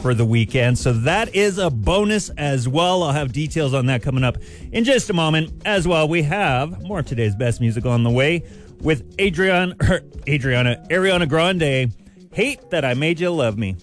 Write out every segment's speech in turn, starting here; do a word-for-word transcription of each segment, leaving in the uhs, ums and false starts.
for the weekend. So that is a bonus as well. I'll have details on that coming up in just a moment. As well, we have more of today's best music on the way with Adrian, er, Adriana, Ariana Grande, Hate That I Made You Love Me.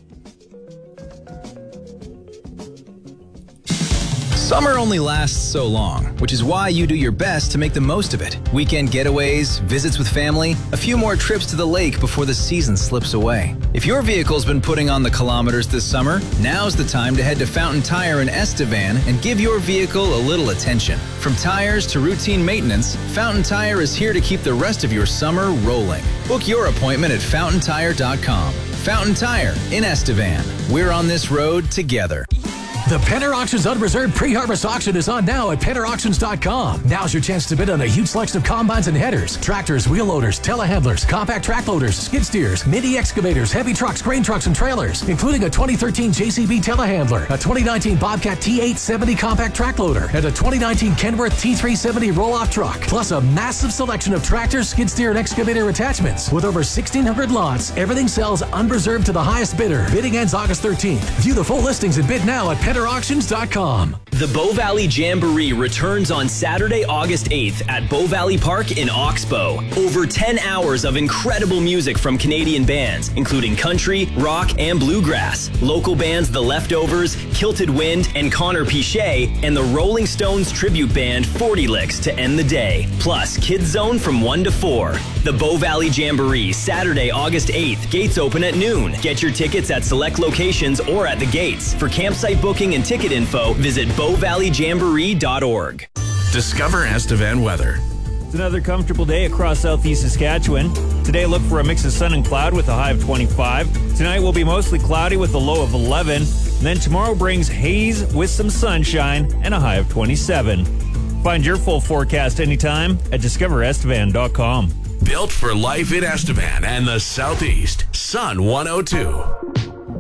Summer only lasts so long, which is why you do your best to make the most of it. Weekend getaways, visits with family, a few more trips to the lake before the season slips away. If your vehicle's been putting on the kilometers this summer, now's the time to head to Fountain Tire in Estevan and give your vehicle a little attention. From tires to routine maintenance, Fountain Tire is here to keep the rest of your summer rolling. Book your appointment at fountain tire dot com. Fountain Tire in Estevan. We're on this road together. The Penner Auctions Unreserved Pre-Harvest Auction is on now at penner auctions dot com. Now's your chance to bid on a huge selection of combines and headers, tractors, wheel loaders, telehandlers, compact track loaders, skid steers, mini excavators, heavy trucks, grain trucks, and trailers, including a twenty thirteen J C B telehandler, a twenty nineteen Bobcat T eight seventy compact track loader, and a twenty nineteen Kenworth T three seventy roll-off truck, plus a massive selection of tractors, skid steer, and excavator attachments. With over sixteen hundred lots, everything sells unreserved to the highest bidder. Bidding ends August thirteenth. View the full listings and bid now at penner auctions dot com. The Bow Valley Jamboree returns on Saturday, August eighth at Bow Valley Park in Oxbow. Over ten hours of incredible music from Canadian bands, including country, rock, and bluegrass. Local bands The Leftovers, Kilted Wind, and Connor Pichet, and the Rolling Stones tribute band forty Licks to end the day. Plus, Kids Zone from one to four. The Bow Valley Jamboree, Saturday, August eighth. Gates open at noon. Get your tickets at select locations or at the gates. For campsite booking and ticket info, visit bow valley jamboree dot org. Discover Estevan weather. It's another comfortable day across southeast Saskatchewan. Today, look for a mix of sun and cloud with a high of twenty-five. Tonight will be mostly cloudy with a low of eleven. And then tomorrow brings haze with some sunshine and a high of twenty-seven. Find your full forecast anytime at discover estevan dot com. Built for life in Estevan and the Southeast. Sun one oh two.